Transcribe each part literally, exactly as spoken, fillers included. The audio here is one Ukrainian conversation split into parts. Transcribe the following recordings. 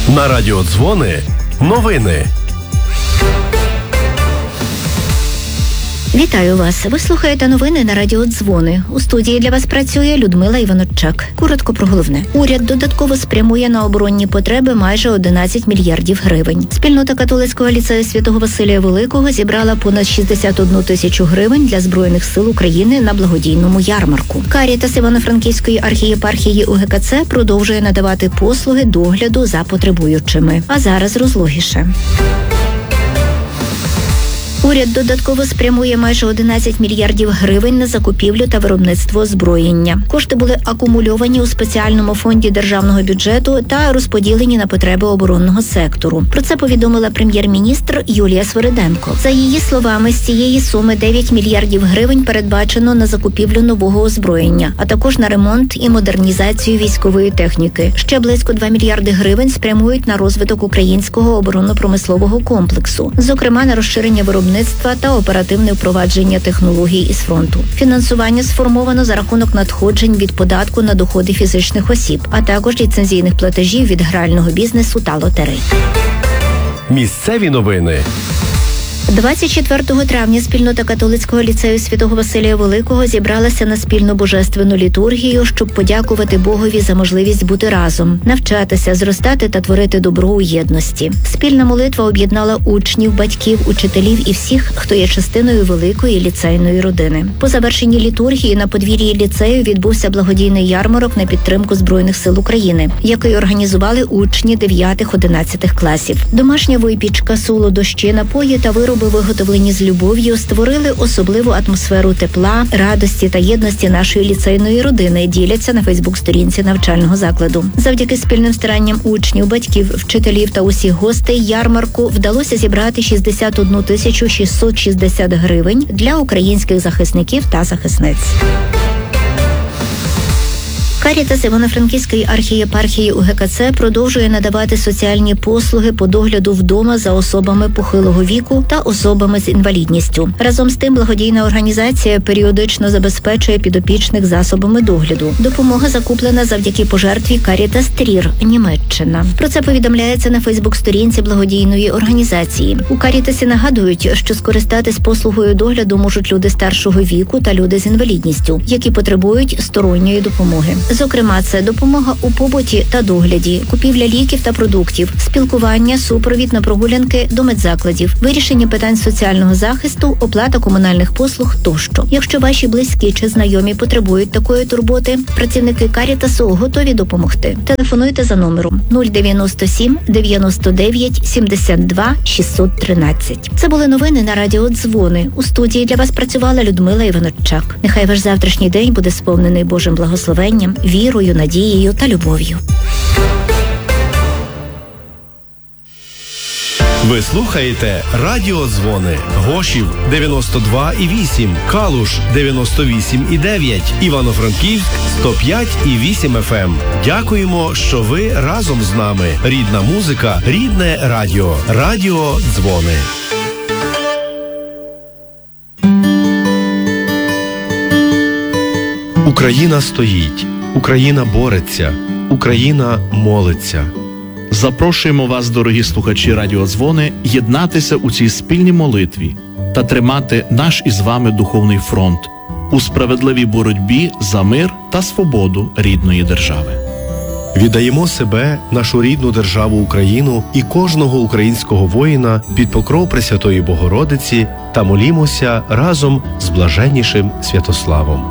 На радіо Дзвони новини. Вітаю вас. Ви слухаєте новини на радіо Дзвони. У студії для вас працює Людмила Іваноччак. Коротко про головне. Уряд додатково спрямує на оборонні потреби майже одинадцять мільярдів гривень. Спільнота католицького ліцею Святого Василія Великого зібрала понад шістдесят одну тисячу гривень для Збройних сил України на благодійному ярмарку. Карітас Івано-Франківської архієпархії УГКЦ продовжує надавати послуги догляду за потребуючими. А зараз розлогіше. Уряд додатково спрямує майже одинадцять мільярдів гривень на закупівлю та виробництво озброєння. Кошти були акумульовані у спеціальному фонді державного бюджету та розподілені на потреби оборонного сектору. Про це повідомила прем'єр-міністр Юлія Свериденко. За її словами, з цієї суми дев'ять мільярдів гривень передбачено на закупівлю нового озброєння, а також на ремонт і модернізацію військової техніки. Ще близько два мільярди гривень спрямують на розвиток українського оборонно-промислового комплексу, зокрема на розширення виробництва та оперативне впровадження технологій із фронту. Фінансування сформовано за рахунок надходжень від податку на доходи фізичних осіб, а також ліцензійних платежів від грального бізнесу та лотерей. Місцеві новини. двадцять четвертого травня спільнота католицького ліцею Святого Василія Великого зібралася на спільну божественну літургію, щоб подякувати Богові за можливість бути разом, навчатися, зростати та творити добро у єдності. Спільна молитва об'єднала учнів, батьків, учителів і всіх, хто є частиною великої ліцейної родини. По завершенні літургії на подвір'ї ліцею відбувся благодійний ярмарок на підтримку Збройних сил України, який організували учні дев'ятих-одинадцятих класів. Домашня випічка, солодощі, напої та вироби, виготовлені з любов'ю, створили особливу атмосферу тепла, радості та єдності нашої ліцейної родини, діляться на Фейсбук-сторінці навчального закладу. Завдяки спільним старанням учнів, батьків, вчителів та усіх гостей ярмарку вдалося зібрати шістдесят одну тисячу шістсот шістдесят гривень для українських захисників та захисниць. Карітас Івано-Франківської архієпархії УГКЦ продовжує надавати соціальні послуги по догляду вдома за особами похилого віку та особами з інвалідністю. Разом з тим, благодійна організація періодично забезпечує підопічних засобами догляду. Допомога закуплена завдяки пожертві Карітас Трір, Німеччина. Про це повідомляється на Фейсбук-сторінці благодійної організації. У Карітасі нагадують, що скористатись послугою догляду можуть люди старшого віку та люди з інвалідністю, які потребують сторонньої допомоги. Зокрема, це допомога у побуті та догляді, купівля ліків та продуктів, спілкування, супровід на прогулянки до медзакладів, вирішення питань соціального захисту, оплата комунальних послуг тощо. Якщо ваші близькі чи знайомі потребують такої турботи, працівники Карітасу готові допомогти. Телефонуйте за номером нуль дев'яносто сім дев'яносто дев'ять сімдесят два шістсот тринадцять. Це були новини на радіо Дзвони. У студії для вас працювала Людмила Іваноччак. Нехай ваш завтрашній день буде сповнений Божим благословенням, вірою, надією та любов'ю. Ви слухаєте Радіо Дзвони. Гошів дев'яносто два і вісім, Калуш дев'яносто вісім і дев'ять, Івано-Франківськ сто п'ять і вісім еф ем. Дякуємо, що ви разом з нами. Рідна музика, рідне радіо. Радіо Дзвони. Україна стоїть. Україна бореться, Україна молиться. Запрошуємо вас, дорогі слухачі Радіо Дзвони, єднатися у цій спільній молитві та тримати наш із вами духовний фронт у справедливій боротьбі за мир та свободу рідної держави. Віддаємо себе, нашу рідну державу Україну і кожного українського воїна під покров Пресвятої Богородиці та молімося разом з блаженнішим Святославом.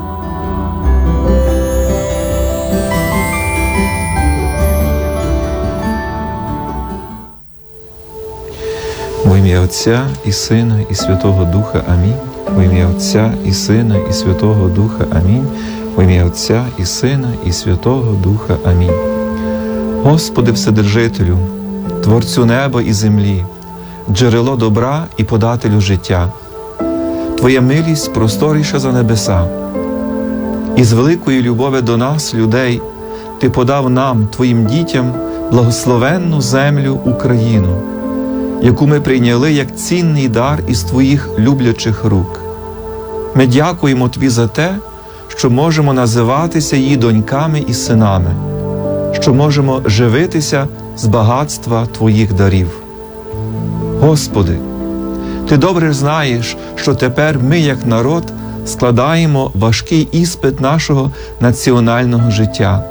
Во ім'я Отця і Сина і Святого Духа. Амінь. Во ім'я Отця і Сина і Святого Духа. Амінь. Во ім'я Отця і Сина і Святого Духа. Амінь. Господи Вседержителю, Творцю неба і землі, джерело добра і подателю життя, Твоя милість просторіша за небеса. І з великої любові до нас, людей, Ти подав нам, Твоїм дітям, благословенну землю Україну, яку ми прийняли як цінний дар із Твоїх люблячих рук. Ми дякуємо Тобі за те, що можемо називатися її доньками і синами. що можемо живитися з багатства Твоїх дарів. Господи, Ти добре знаєш, що тепер ми, як народ, складаємо важкий іспит нашого національного життя.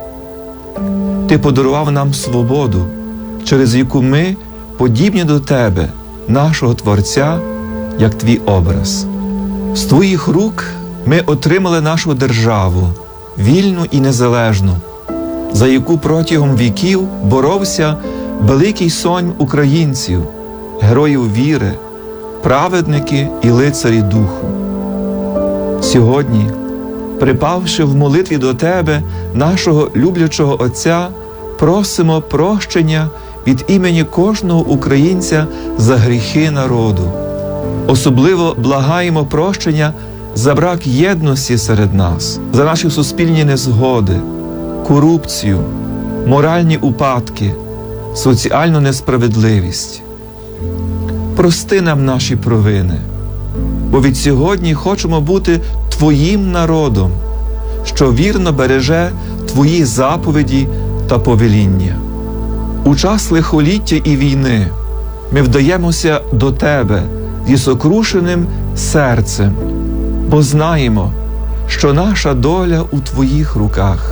Ти подарував нам свободу, через яку ми подібні до Тебе, нашого Творця, як Твій образ. З Твоїх рук ми отримали нашу державу, вільну і незалежну, за яку протягом віків боровся великий сон українців, героїв віри, праведники і лицарі духу. Сьогодні, припавши в молитві до Тебе, нашого люблячого Отця, просимо прощення від імені кожного українця за гріхи народу. Особливо благаємо прощення за брак єдності серед нас, за наші суспільні незгоди, корупцію, моральні упадки, соціальну несправедливість. Прости нам наші провини, бо від сьогодні хочемо бути Твоїм народом, що вірно береже Твої заповіді та повеління. У час лихоліття і війни ми вдаємося до Тебе зі сокрушеним серцем, бо знаємо, що наша доля у Твоїх руках.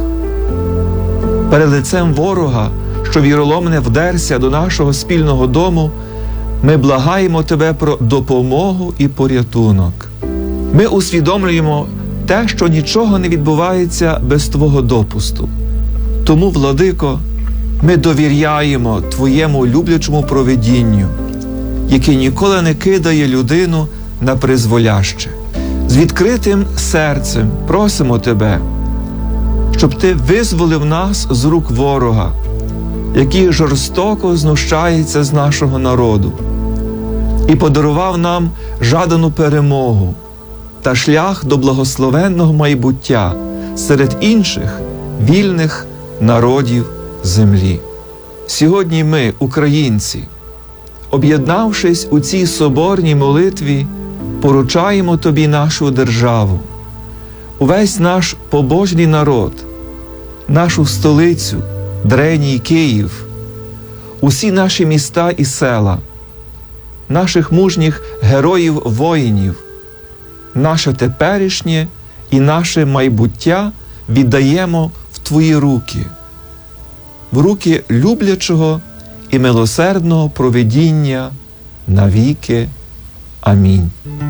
Перед лицем ворога, що віроломне вдерся до нашого спільного дому, ми благаємо Тебе про допомогу і порятунок. Ми усвідомлюємо те, що нічого не відбувається без Твого допусту. Тому, Владико, ми довіряємо Твоєму люблячому провидінню, яке ніколи не кидає людину на призволяще. З відкритим серцем просимо Тебе, щоб Ти визволив нас з рук ворога, який жорстоко знущається з нашого народу, і подарував нам жадану перемогу та шлях до благословенного майбуття серед інших вільних народів землі. Сьогодні ми, українці, об'єднавшись у цій соборній молитві, поручаємо Тобі нашу державу, увесь наш побожний народ, нашу столицю, древній Київ, усі наші міста і села, наших мужніх героїв-воїнів, наше теперішнє і наше майбуття віддаємо в Твої руки, в руки люблячого і милосердного провидіння навіки. Амінь.